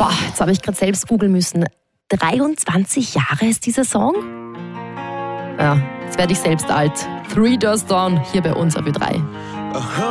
Boah, jetzt habe ich gerade selbst googeln müssen. 23 Jahre ist dieser Song? Ja, jetzt werde ich selbst alt. Three Doors Down hier bei uns auf Ö3.